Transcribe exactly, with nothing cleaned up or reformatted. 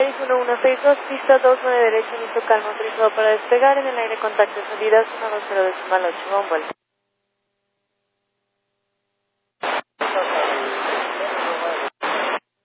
seis uno uno seis dos, pista dos nueve derecho, listo, calma, autorizado para despegar, en el aire contacto, salida uno dos cero decimal ocho, one vuelta.